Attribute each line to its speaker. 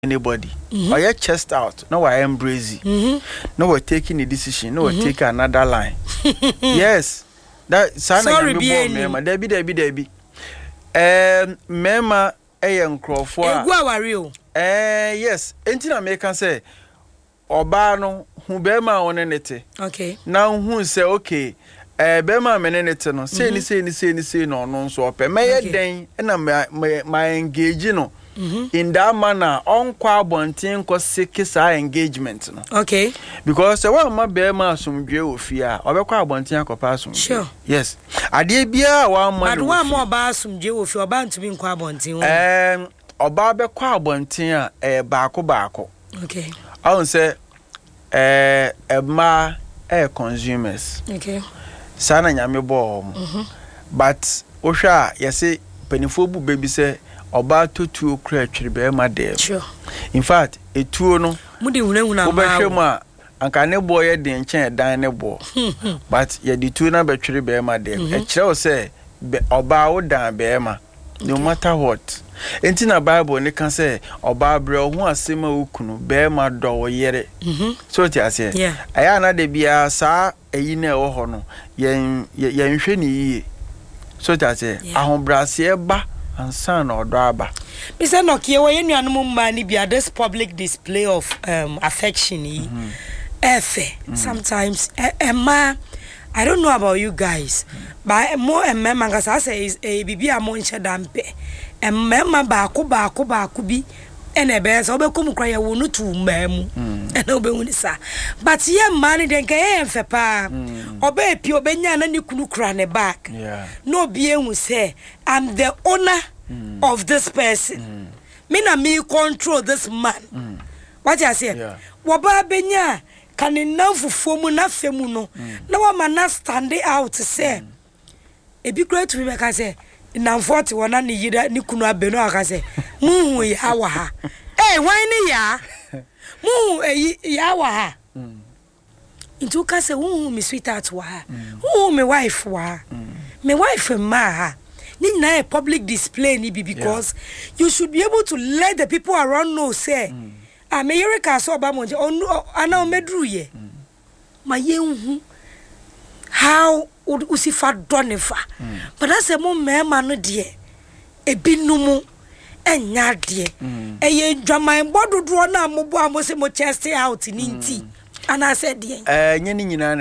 Speaker 1: anybody. Or you chest out. No, I am brazy. No, we're taking a decision. No, we're taking another line. Yes. That sorry, Mema. Debbie. Mema, Crawford. Yes. Anything I make can say. Obano, who bema on anything.
Speaker 2: Okay.
Speaker 1: Now who say okay. Bema menenete no. Say no so pe. May den na my engage no. In that manner, on kwa bontin ko sekisa engagement no.
Speaker 2: Okay.
Speaker 1: Because the one ma bema asumdwe ofia, obekwa abontin akopa asumdwe.
Speaker 2: Sure.
Speaker 1: Yes. Ade bia wa ma.
Speaker 2: But one more ba asumdwe ofia, oba ntumi nkwa abontin wo.
Speaker 1: Oba bekwa abontin a baako.
Speaker 2: Okay.
Speaker 1: I won't say ma consumers.
Speaker 2: Okay.
Speaker 1: Sana nyame bo. But osha yesi penifo bu baby say oba totu okra twire ma dem.
Speaker 2: Sure.
Speaker 1: In fact, etuo no
Speaker 2: mudi hunahuna ma.
Speaker 1: Obehwe ma anka ne boy ye de nchen dan ne bo. But ye di tu na betwire be ma dem. E kire o say oba wo dan be ma. No matter what. Enti na Bible ne kan say oba bre ho asema okunu be ma do wo yere. So ti ase. Aya na de bia sa eyi na e wo ho no yen hwe ni yiye. So ti ase ahombrase ba ansan odaba.
Speaker 2: Mr. Nokia, when you are be this public display of affection, sometimes Emma, I don't know about you guys, but more Emma say is a bibi amoncha dampe. Emma baku bi and a bear so become cry wonu to mem and obunisa. But ye money then can fepa obey pure benya and you could cry back. No being will say, I'm the owner of this person. Me na me control this man. What you say? Waba benya can enough for mu na femu no. Na wa man stand out to say. E be great to me make I say na 41 na ni yida ni kunu abenu aka say. Mu ya wa ha. Eh why ni ya? Mu ya wa ha. Into ka say me sweetheart wa ha. Me wife wa. Me wife ma ha. Nina a public display ni be because you should be able to let the people around know say America so ba mo ana o medru ye ma yenhu how usifa donefa but that's a mo mema no de ebinumu enya de eye dwaman bododo na mo bo amose mo chest out ni nti ana said de
Speaker 1: nyeni nyina